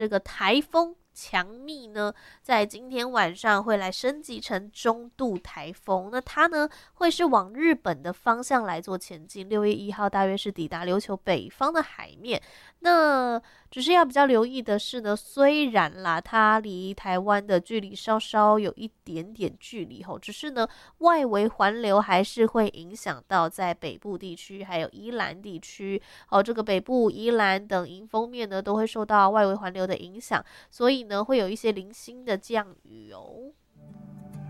这个台风强密呢，在今天晚上会来升级成中度台风。那它呢，会是往日本的方向来做前进。6月1号大约是抵达琉球北方的海面。那只是要比较留意的是呢，虽然啦，它离台湾的距离稍稍有一点点距离吼，只是呢，外围环流还是会影响到在北部地区还有宜兰地区。这个北部、宜兰等迎风面呢，都会受到外围环流的影响，所以呢，会有一些零星的降雨哦。